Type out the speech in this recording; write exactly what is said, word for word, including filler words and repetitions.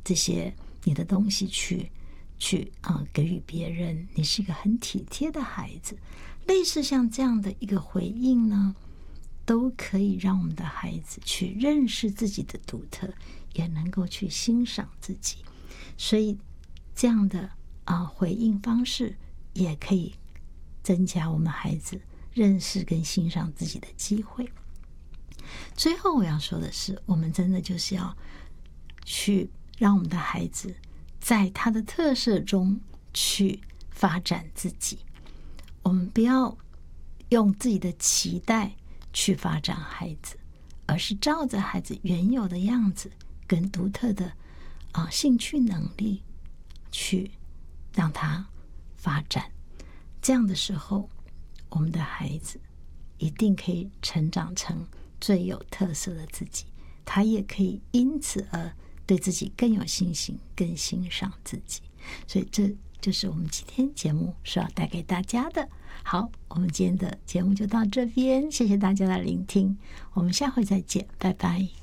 这些你的东西去去啊、呃、给予别人，你是一个很体贴的孩子。类似像这样的一个回应呢，都可以让我们的孩子去认识自己的独特，也能够去欣赏自己。所以这样的啊、呃、回应方式也可以增加我们孩子认识跟欣赏自己的机会。最后我要说的是，我们真的就是要去让我们的孩子在他的特色中去发展自己。我们不要用自己的期待去发展孩子，而是照着孩子原有的样子跟独特的啊、呃、兴趣能力去让他发展。这样的时候，我们的孩子一定可以成长成最有特色的自己，他也可以因此而对自己更有信心，更欣赏自己。所以这就是我们今天节目是要带给大家的。好，我们今天的节目就到这边，谢谢大家的聆听，我们下回再见，拜拜。